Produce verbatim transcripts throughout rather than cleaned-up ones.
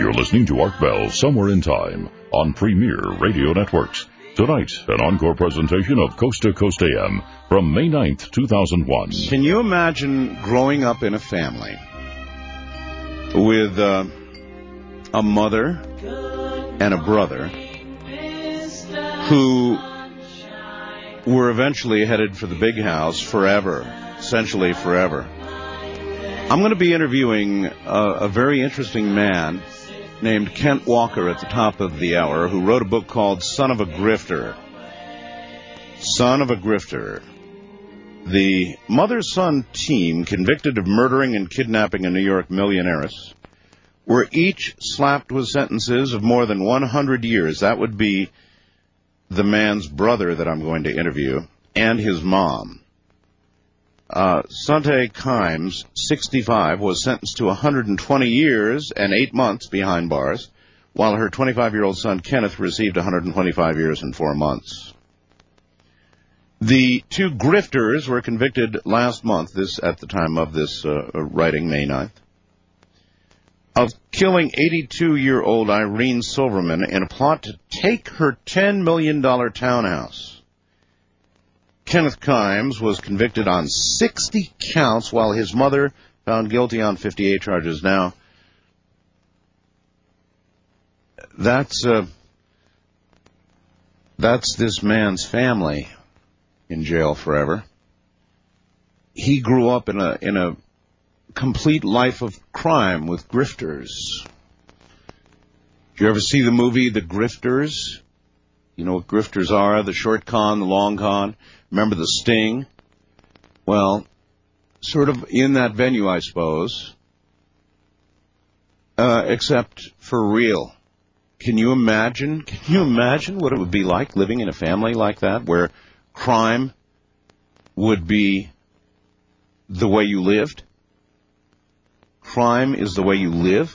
You're listening to Art Bell Somewhere in Time on Premier Radio Networks. Tonight, an encore presentation of Coast to Coast A M from May ninth, two thousand one. Can you imagine growing up in a family with uh, a mother and a brother who were eventually headed for the big house forever, essentially forever? I'm going to be interviewing a, a very interesting man named Kent Walker at the top of the hour, who wrote a book called Son of a Grifter. Son of a Grifter. The mother-son team convicted of murdering and kidnapping a New York millionaires were each slapped with sentences of more than one hundred years. That would be the man's brother that I'm going to interview and his mom. Uh, Sante Kimes, sixty-five, was sentenced to one hundred twenty years and eight months behind bars, while her twenty-five-year-old son Kenneth received one hundred twenty-five years and four months. The two grifters were convicted last month, this at the time of this uh, writing, May ninth, of killing eighty-two-year-old Irene Silverman in a plot to take her ten million dollars townhouse. Kenneth Kimes was convicted on sixty counts, while his mother found guilty on fifty-eight charges. Now, that's uh, that's this man's family in jail forever. He grew up in a in a complete life of crime with grifters. Did you ever see the movie The Grifters? You know what grifters are, the short con, the long con. Remember The Sting? Well, sort of in that venue, I suppose, uh, except for real. Can you imagine? Can you imagine what it would be like living in a family like that, where crime would be the way you lived? Crime is the way you live?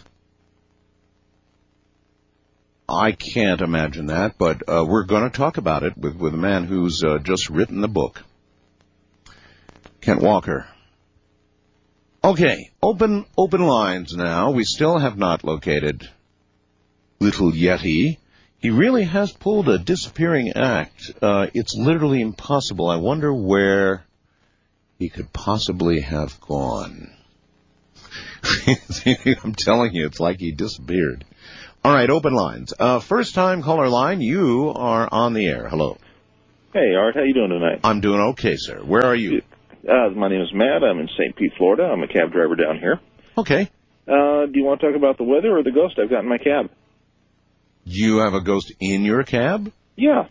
I can't imagine that, but uh, we're going to talk about it with, with a man who's uh, just written the book. Kent Walker. Okay, open open lines now. We still have not located Little Yeti. He really has pulled a disappearing act. Uh, it's literally impossible. I wonder where he could possibly have gone. I'm telling you, it's like he disappeared. All right, open lines. Uh, first-time caller line, you are on the air. Hello. Hey, Art. How you doing tonight? I'm doing okay, sir. Where are you? Uh, my name is Matt. I'm in Saint Pete, Florida. I'm a cab driver down here. Okay. Uh, do you want to talk about the weather or the ghost I've got in my cab? You have a ghost in your cab? Yeah.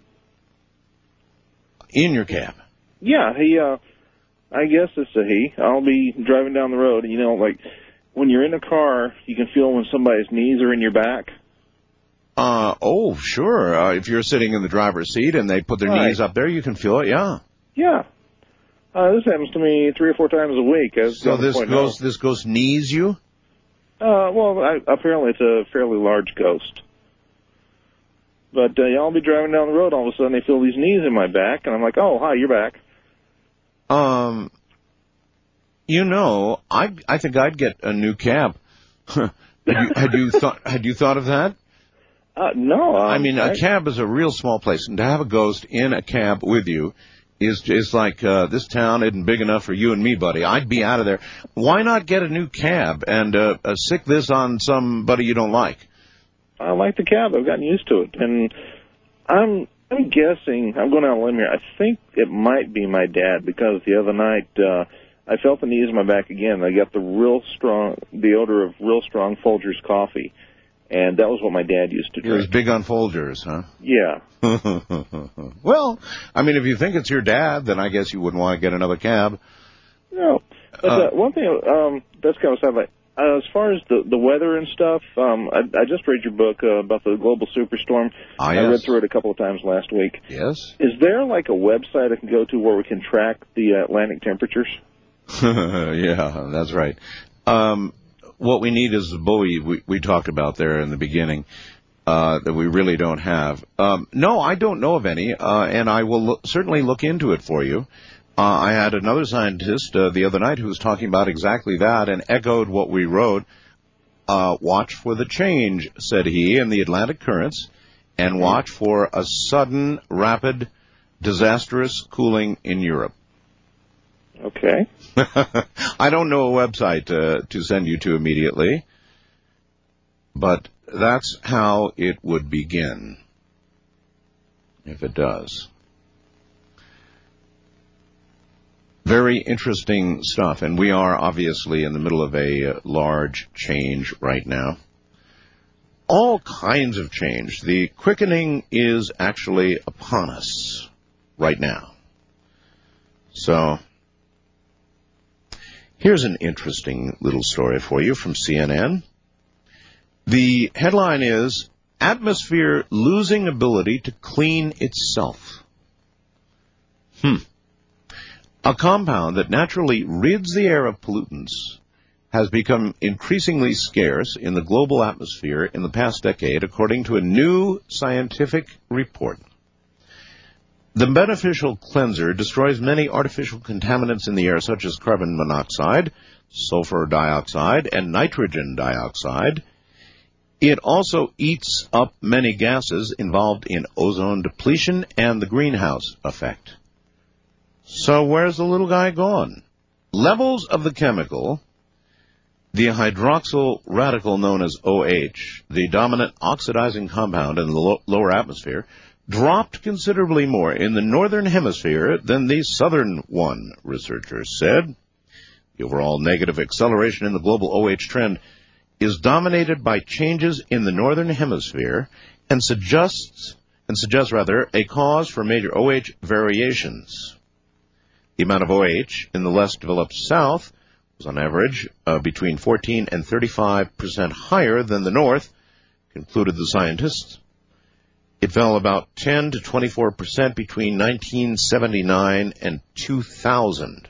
In your cab? Yeah. He, uh, I guess it's a he. I'll be driving down the road, and, you know, like, when you're in a car, you can feel when somebody's knees are in your back. Uh, oh, sure. Uh, if you're sitting in the driver's seat and they put their right. knees up there, you can feel it, yeah. Yeah. Uh, this happens to me three or four times a week. As so this ghost, this ghost knees you? Uh, well, I, apparently it's a fairly large ghost. But uh, I'll be driving down the road, all of a sudden they feel these knees in my back, and I'm like, oh, hi, you're back. Um, you know, I I think I'd get a new cab. had you had you thought had you thought of that? Uh, no. Um, I mean, a I... cab is a real small place, and to have a ghost in a cab with you is is like uh, this town isn't big enough for you and me, buddy. I'd be out of there. Why not get a new cab and uh, uh, sick this on somebody you don't like? I like the cab. I've gotten used to it, and I'm I'm guessing. I'm going out on a limb here. I think it might be my dad, because the other night uh, I felt the knees in my back again. I got the real strong, the odor of real strong Folgers coffee. And that was what my dad used to drink. He was big on Folgers, huh? Yeah. Well, I mean, if you think it's your dad, then I guess you wouldn't want to get another cab. No. But uh, uh, one thing, um, that's kind of sad. Like, uh, as far as the, the weather and stuff, um, I, I just read your book uh, about the global superstorm. Ah, yes. I read through it a couple of times last week. Yes. Is there, like, a website I can go to where we can track the Atlantic temperatures? Yeah, that's right. Um... What we need is the buoy we, we talked about there in the beginning uh, that we really don't have. Um, no, I don't know of any, uh, and I will lo- certainly look into it for you. Uh, I had another scientist uh, the other night who was talking about exactly that and echoed what we wrote. Uh, watch for the change, said he, in the Atlantic currents, and watch for a sudden, rapid, disastrous cooling in Europe. Okay. I don't know a website uh, to send you to immediately, but that's how it would begin, if it does. Very interesting stuff, and we are obviously in the middle of a large change right now. All kinds of change. The quickening is actually upon us right now. So, here's an interesting little story for you from C N N. The headline is, Atmosphere Losing Ability to Clean Itself. Hmm. A compound that naturally rids the air of pollutants has become increasingly scarce in the global atmosphere in the past decade, according to a new scientific report. The beneficial cleanser destroys many artificial contaminants in the air, such as carbon monoxide, sulfur dioxide, and nitrogen dioxide. It also eats up many gases involved in ozone depletion and the greenhouse effect. So where's the little guy gone? Levels of the chemical, the hydroxyl radical known as O H, the dominant oxidizing compound in the lo- lower atmosphere, dropped considerably more in the northern hemisphere than the southern one, researchers said. The overall negative acceleration in the global O H trend is dominated by changes in the northern hemisphere and suggests, and suggests rather, a cause for major O H variations. The amount of O H in the less developed south was on average uh, between fourteen and thirty-five percent higher than the north, concluded the scientists. It fell about ten to twenty-four percent between nineteen seventy-nine and two thousand.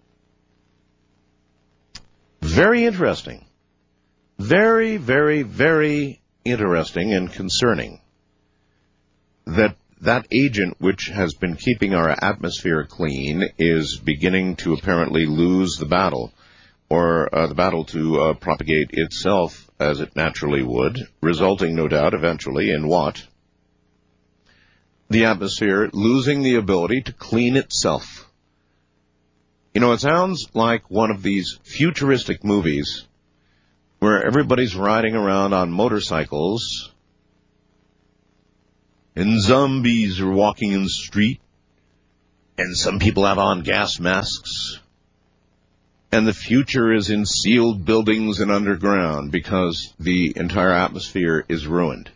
Very interesting. Very, very, very interesting and concerning that that agent which has been keeping our atmosphere clean is beginning to apparently lose the battle, or uh, the battle to uh, propagate itself as it naturally would, resulting, no doubt, eventually in what? The atmosphere losing the ability to clean itself. You know, it sounds like one of these futuristic movies where everybody's riding around on motorcycles and zombies are walking in the street, and some people have on gas masks, and the future is in sealed buildings and underground because the entire atmosphere is ruined.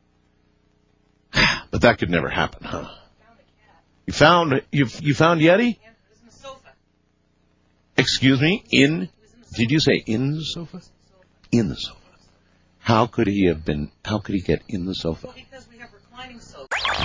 But that could never happen, huh? You found you you found Yeti? Yeah, it was in the sofa. Excuse me? In? Did you say in the sofa? In the sofa. How could he have been? How could he get in the sofa? Well, because we have reclining sofa.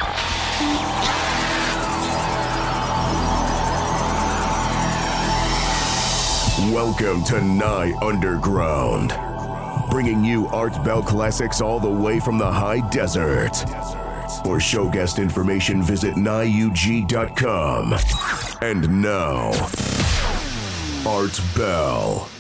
Welcome to Nye Underground, bringing you Art Bell classics all the way from the high desert. For show guest information, visit nye u g dot com. And now, Art Bell.